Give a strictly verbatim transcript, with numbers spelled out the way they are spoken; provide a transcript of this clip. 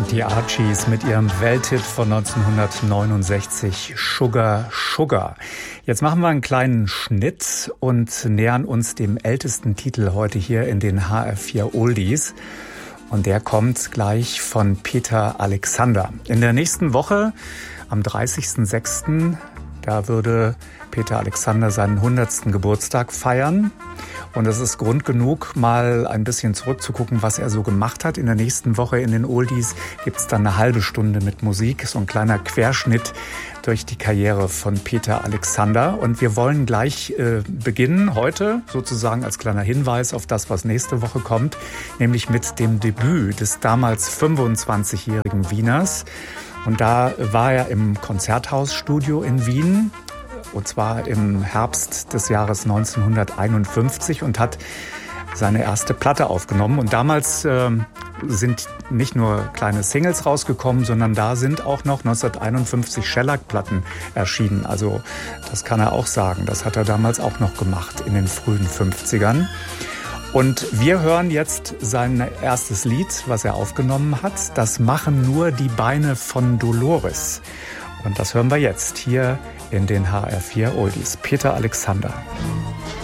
Die Archies mit ihrem Welthit von neunzehnhundertneunundsechzig, Sugar, Sugar. Jetzt machen wir einen kleinen Schnitt und nähern uns dem ältesten Titel heute hier in den H R vier Oldies. Und der kommt gleich von Peter Alexander. In der nächsten Woche, am dreißigsten sechsten, da würde Peter Alexander seinen hundertsten Geburtstag feiern. Und es ist Grund genug, mal ein bisschen zurückzugucken, was er so gemacht hat. In der nächsten Woche in den Oldies gibt es dann eine halbe Stunde mit Musik, so ein kleiner Querschnitt durch die Karriere von Peter Alexander. Und wir wollen gleich äh, beginnen, heute sozusagen als kleiner Hinweis auf das, was nächste Woche kommt, nämlich mit dem Debüt des damals fünfundzwanzigjährigen Wieners. Und da war er im Konzerthausstudio in Wien, und zwar im Herbst des Jahres neunzehnhunderteinundfünfzig, und hat seine erste Platte aufgenommen. Und damals äh, sind nicht nur kleine Singles rausgekommen, sondern da sind auch noch neunzehnhunderteinundfünfzig Shellac-Platten erschienen. Also das kann er auch sagen. Das hat er damals auch noch gemacht in den frühen fünfzigern. Und wir hören jetzt sein erstes Lied, was er aufgenommen hat. Das machen nur die Beine von Dolores. Und das hören wir jetzt hier in den H R vier Oldies. Peter Alexander.